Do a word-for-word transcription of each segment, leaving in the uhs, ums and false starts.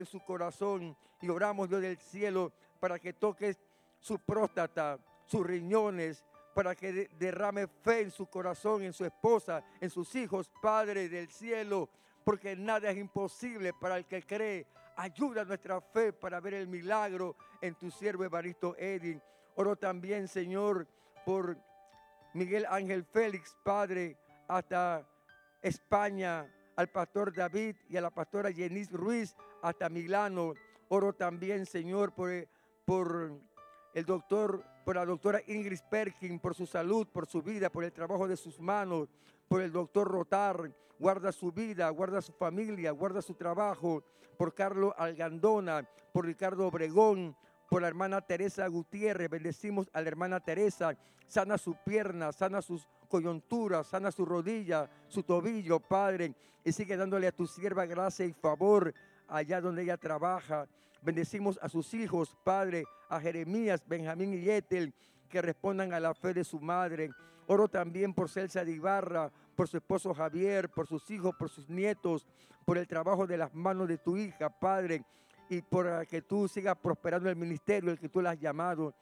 su corazón y oramos, Dios del cielo, para que toques su próstata, sus riñones, para que de derrame fe en su corazón, en su esposa, en sus hijos, Padre del cielo, porque nada es imposible para el que cree. Ayuda nuestra fe para ver el milagro en tu siervo Evaristo Eddy. Oro también, Señor, por Miguel Ángel Félix, Padre, hasta España, al pastor David y a la pastora Yenis Ruiz, hasta Milano. Oro también, Señor, por, por el doctor, por la doctora Ingrid Perkin, por su salud, por su vida, por el trabajo de sus manos, por el doctor Rotar. Guarda su vida, guarda su familia, guarda su trabajo, por Carlos Algandona, por Ricardo Obregón, por la hermana Teresa Gutiérrez. Bendecimos a la hermana Teresa, sana su pierna, sana sus coyunturas, sana su rodilla, su tobillo, Padre, y sigue dándole a tu sierva gracia y favor allá donde ella trabaja. Bendecimos a sus hijos, Padre, a Jeremías, Benjamín y Ethel, que respondan a la fe de su madre. Oro también por Celsa de Ibarra, por su esposo Javier, por sus hijos, por sus nietos, por el trabajo de las manos de tu hija, Padre, y por que tú sigas prosperando el ministerio, el que tú le has llamado.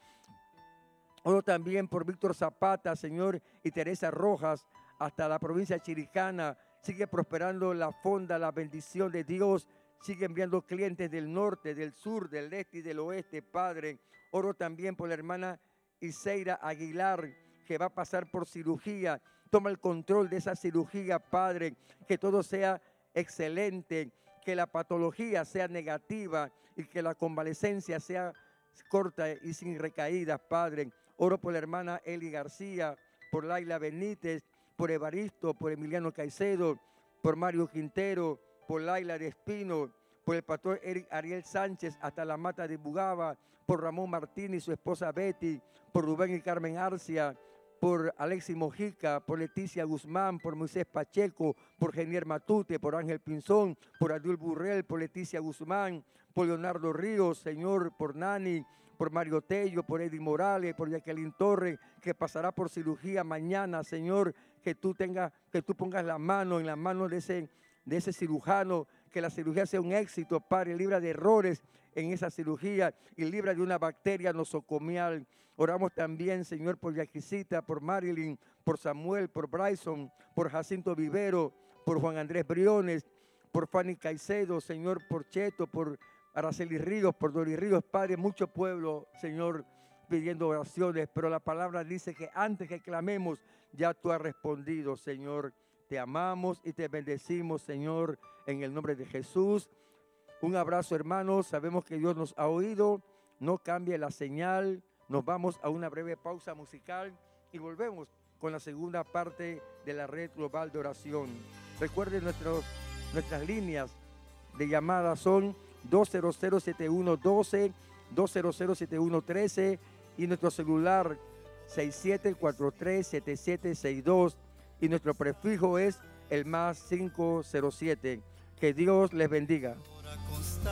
Oro también por Víctor Zapata, Señor, y Teresa Rojas, hasta la provincia de Chiricana. Sigue prosperando la fonda, la bendición de Dios. Sigue enviando clientes del norte, del sur, del este y del oeste, Padre. Oro también por la hermana Iseira Aguilar, que va a pasar por cirugía. Toma el control de esa cirugía, Padre. Que todo sea excelente, que la patología sea negativa y que la convalecencia sea corta y sin recaídas, Padre. Oro por la hermana Eli García, por Laila Benítez, por Evaristo, por Emiliano Caicedo, por Mario Quintero, por Laila de Espino, por el pastor Eric Ariel Sánchez hasta la Mata de Bugaba, por Ramón Martín y su esposa Betty, por Rubén y Carmen Arcia, por Alexis Mojica, por Leticia Guzmán, por Moisés Pacheco, por Genier Matute, por Ángel Pinzón, por Adul Burrell, por Leticia Guzmán, por Leonardo Ríos, Señor, por Nani, por Mario Tello, por Eddie Morales, por Jacqueline Torres, que pasará por cirugía mañana, Señor, que tú tengas, que tú pongas la mano en la mano de ese, de ese cirujano, que la cirugía sea un éxito, Padre, libra de errores en esa cirugía y libra de una bacteria nosocomial. Oramos también, Señor, por Yaquisita, por Marilyn, por Samuel, por Bryson, por Jacinto Vivero, por Juan Andrés Briones, por Fanny Caicedo, Señor, por Cheto, por Araceli Ríos, por Dori Ríos, Padre, mucho pueblo, Señor, pidiendo oraciones, pero la palabra dice que antes que clamemos, ya tú has respondido, Señor. Te amamos y te bendecimos, Señor, en el nombre de Jesús. Un abrazo, hermanos. Sabemos que Dios nos ha oído. No cambie la señal. Nos vamos a una breve pausa musical y volvemos con la segunda parte de la red global de oración. Recuerden nuestros, nuestras líneas de llamada son dos cero cero, siete uno uno dos, dos cero cero, siete uno uno tres y nuestro celular seis siete cuatro tres, siete siete seis dos y nuestro prefijo es el más cinco cero siete. Que Dios les bendiga.